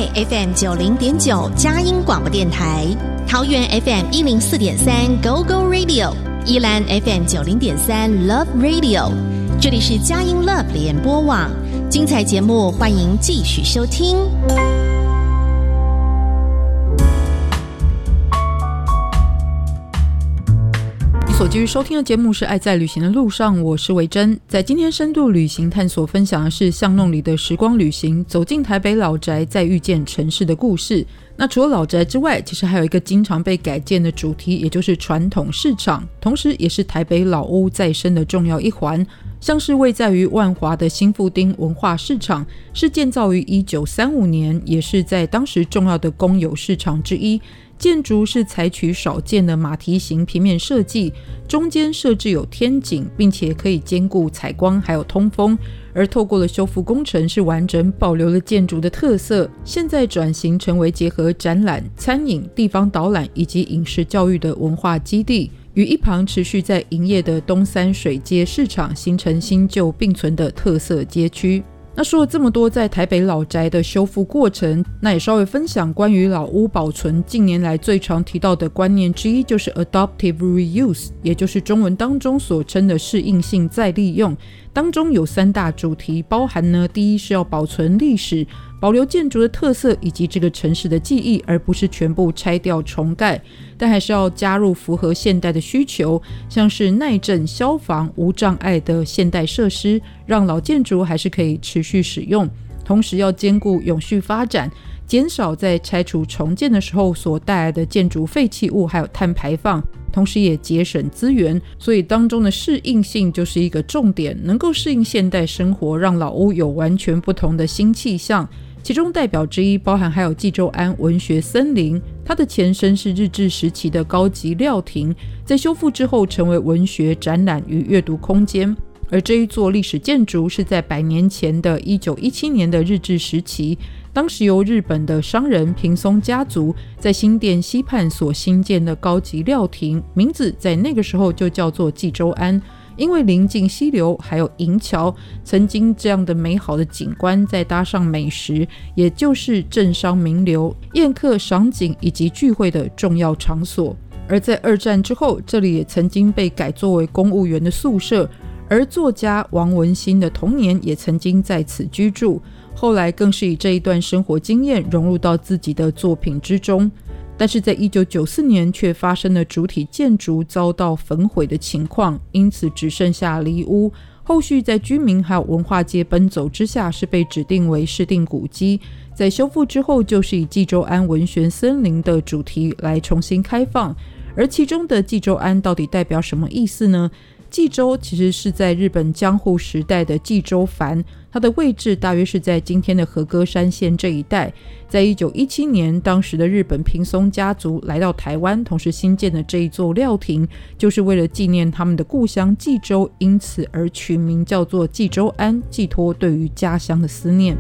FM 90.9佳音广播电台，桃园 FM 104.3 Go Go Radio， 宜兰 FM 90.3 Love Radio， 这里是佳音 Love 联播网，精彩节目欢迎继续收听。 所继续收听的节目是爱在旅行的路上，我是维珍。在今天深度旅行探索分享的是巷弄里的时光旅行，走进台北老宅，再遇见城市的故事。那除了老宅之外，其实还有一个经常被改建的主题，也就是传统市场，同时也是台北老屋再生的重要一环。像是位在于万华的新富町文化市场，是建造于1935年，也是在当时重要的公有市场之一。建筑是采取少见的马蹄形平面设计，中间设置有天井，并且可以兼顾采光还有通风，而透过了修复工程，是完整保留了建筑的特色。现在转型成为结合展览、餐饮、地方导览以及饮食教育的文化基地，与一旁持续在营业的东三水街市场形成新旧并存的特色街区。那说了这么多在台北老宅的修复过程，那也稍微分享关于老屋保存近年来最常提到的观念之一，就是 Adaptive Reuse， 也就是中文当中所称的适应性再利用。当中有3大主题，包含呢，第一是要保存历史，保留建筑的特色以及这个城市的记忆，而不是全部拆掉重盖，但还是要加入符合现代的需求，像是耐震、消防、无障碍的现代设施，让老建筑还是可以持续使用，同时要兼顾永续发展，减少在拆除重建的时候所带来的建筑废弃物还有碳排放，同时也节省资源。所以当中的适应性就是一个重点，能够适应现代生活，让老屋有完全不同的新气象。其中代表之一包含还有纪州庵文学森林，它的前身是日治时期的高级料亭，在修复之后成为文学展览与阅读空间。而这一座历史建筑是在100年前的1917年的日治时期，当时由日本的商人平松家族在新店西畔所新建的高级料亭，名字在那个时候就叫做纪州庵。因为临近溪流还有银桥，曾经这样的美好的景观，再搭上美食，也就是政商名流、宴客赏景以及聚会的重要场所。而在2战之后，这里也曾经被改作为公务员的宿舍，而作家王文兴的童年也曾经在此居住，后来更是以这一段生活经验融入到自己的作品之中。但是在1994年却发生了主体建筑遭到焚毁的情况，因此只剩下离屋。后续在居民还有文化界奔走之下，是被指定为市定古迹。在修复之后，就是以纪州庵文学森林的主题来重新开放。而其中的纪州庵到底代表什么意思呢？纪州其实是在日本江户时代的纪州藩，它的位置大约是在今天的和歌山县这一带。在1917年，当时的日本平松家族来到台湾，同时新建的这一座料亭，就是为了纪念他们的故乡纪州，因此而取名叫做纪州庵，寄托对于家乡的思念。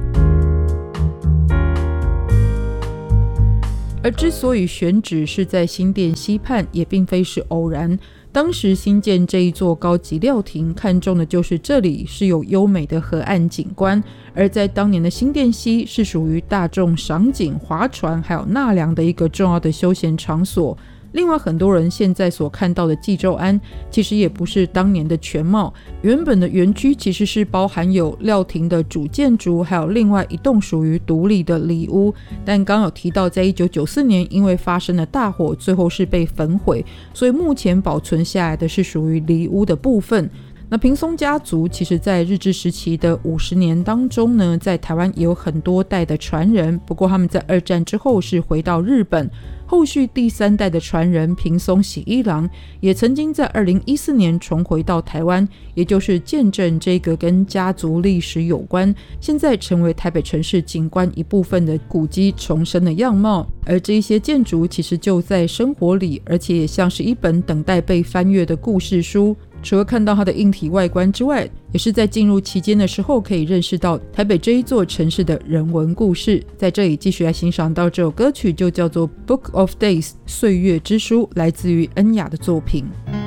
而之所以选址是在新店西畔，也并非是偶然。当时新建这一座高级料亭，看中的就是这里是有优美的河岸景观，而在当年的新店溪是属于大众赏景、划船还有纳凉的一个重要的休闲场所。另外，很多人现在所看到的纪州庵其实也不是当年的全貌，原本的园区其实是包含有料亭的主建筑，还有另外一栋属于独立的里屋。但刚有提到，在1994年因为发生了大火，最后是被焚毁，所以目前保存下来的是属于里屋的部分。那平松家族其实在日治时期的50年当中呢，在台湾也有很多代的传人，不过他们在2战之后是回到日本。后续第3代的传人平松喜一郎也曾经在2014年重回到台湾，也就是见证这个跟家族历史有关，现在成为台北城市景观一部分的古迹重生的样貌。而这一些建筑其实就在生活里，而且也像是一本等待被翻阅的故事书。除了看到它的硬体外观之外，也是在进入期间的时候可以认识到台北这一座城市的人文故事。在这里继续来欣赏到这首歌曲，就叫做 Book of Days 岁月之书，来自于恩雅的作品。